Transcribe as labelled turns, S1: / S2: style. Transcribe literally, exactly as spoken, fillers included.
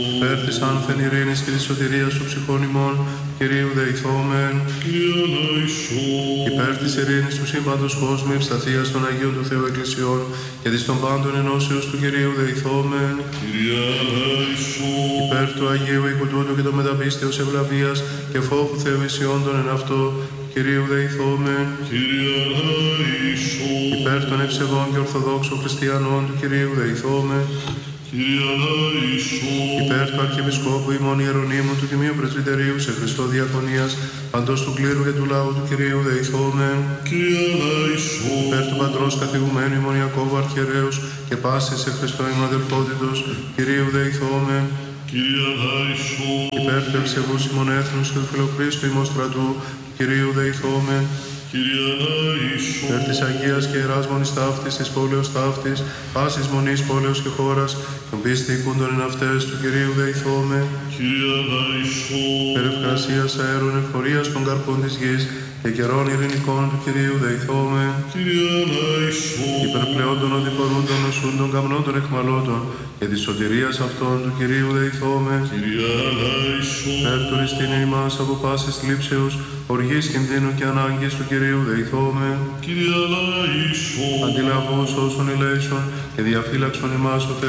S1: Υπέρ της άνθεν ειρήνης και της σωτηρίας του ψυχών ημών, Κυρίου δεηθόμεν.
S2: Κύριε ελέησον.
S1: Υπέρ της ειρήνης του σύμπαντος κόσμου, ευσταθίας των Αγίων του Θεού Εκκλησιών και της των πάντων ενώσεως του Κυρίου δεηθόμεν.
S2: Κύριε ελέησον.
S1: Υπέρ του Αγίου οίκου τούτου και των μεταπίστεως ευλαβίας και φόβου Θεού ισιόντων εν αυτό, Κυρίου δεηθόμεν.
S2: Κύριε ελέησον.
S1: Υπέρ των ευσεβών και ορθοδόξων χριστιανών του Κυρίου δεηθόμεν.
S2: Κύριε ελέησον.
S1: Υπέρ του Αρχιεπισκόπου ημών Ιερονύμου του Τιμίου Πρεσβυτερίου σε Χριστό Διακονίας, παντός του κλήρου και του λαού του Κυρίου δεηθόμεν.
S2: Κύριε ελέησον.
S1: Υπέρ του Πατρός καθηγουμένου ημών Ιακώβου Αρχιερέως και πάσης σε Χριστό ημών αδελφότητος, Κυρίου δεηθόμεν.
S2: Κύριε ελέησον.
S1: Υπέρ του ευσεβούς ημών έθνους και του Φιλοκρίστου ημών στρατού, Κυρίου δεηθόμεν.
S2: Κύριε ελέησον.
S1: Υπέρ της Αγίας και Ιεράς Μονής Ταύτης, της πόλεως Ταύτης, πάσης μονής, πόλεως και χώρας, των πίστη οικούντων εν αυτές του Κυρίου δεηθόμεν.
S2: Κύριε ελέησον.
S1: Υπέρ ευκρασίας αέρων εφορίας των καρπών της γης και καιρών ειρηνικών του Κυρίου δεηθόμεν.
S2: Κύριε ελέησον.
S1: Υπέρ πλεόν των οδηπορούντων, νοσούντων, καμνών των εχμαλώτων και της σωτηρίας αυτών του Κυρίου δεηθόμεν.
S2: Κύριε ελέησον.
S1: Υπέρ του ρηστήνη ημάς από πάσης θλίψεως, οργής, κινδύνου και ανάγκης του Κυρίου δεηθόμεν.
S2: Κύριε ελέησον.
S1: Αντιλαβούς όσων ηλέησον και διαφύλαξον ημάς ο Θεός